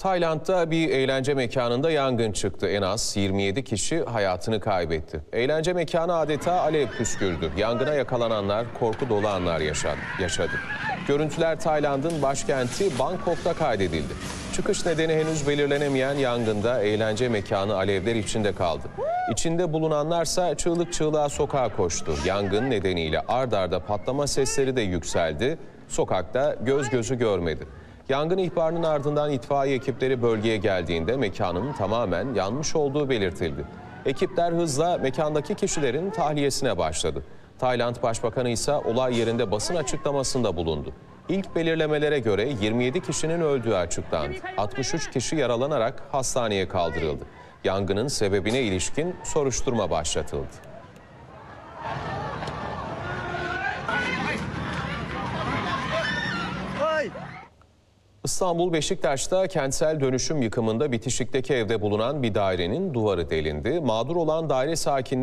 Tayland'da bir eğlence mekanında yangın çıktı. En az 27 kişi hayatını kaybetti. Eğlence mekanı adeta alev püskürdü. Yangına yakalananlar korku dolu anlar yaşadı. Görüntüler Tayland'ın başkenti Bangkok'ta kaydedildi. Çıkış nedeni henüz belirlenemeyen yangında eğlence mekanı alevler içinde kaldı. İçinde bulunanlarsa çığlık çığlığa sokağa koştu. Yangın nedeniyle ard arda patlama sesleri de yükseldi. Sokakta göz gözü görmedi. Yangın ihbarının ardından itfaiye ekipleri bölgeye geldiğinde mekanın tamamen yanmış olduğu belirtildi. Ekipler hızla mekandaki kişilerin tahliyesine başladı. Tayland Başbakanı ise olay yerinde basın açıklamasında bulundu. İlk belirlemelere göre 27 kişinin öldüğü açıklandı. 63 kişi yaralanarak hastaneye kaldırıldı. Yangının sebebine ilişkin soruşturma başlatıldı. İstanbul Beşiktaş'ta kentsel dönüşüm yıkımında bitişikteki evde bulunan bir dairenin duvarı delindi. Mağdur olan daire sakinleri